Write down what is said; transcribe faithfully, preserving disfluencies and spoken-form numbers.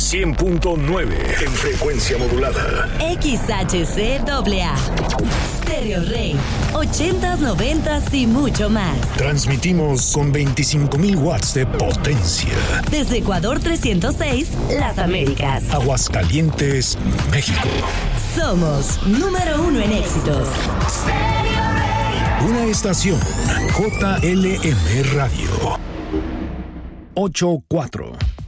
cien punto nueve en frecuencia modulada. X H C A A. Stereo Rey. ochentas, noventas y mucho más. Transmitimos con veinticinco mil watts de potencia. Desde Ecuador trescientos seis, Las Américas. Aguascalientes, México. Somos número uno en éxitos. Una estación J L M Radio. ocho cuatro.